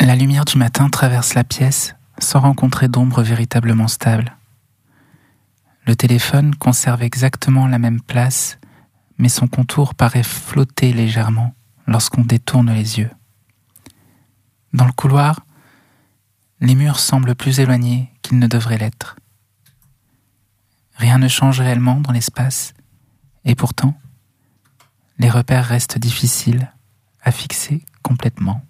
La lumière du matin traverse la pièce sans rencontrer d'ombre véritablement stable. Le téléphone conserve exactement la même place, mais son contour paraît flotter légèrement lorsqu'on détourne les yeux. Dans le couloir, les murs semblent plus éloignés qu'ils ne devraient l'être. Rien ne change réellement dans l'espace, et pourtant, les repères restent difficiles à fixer complètement.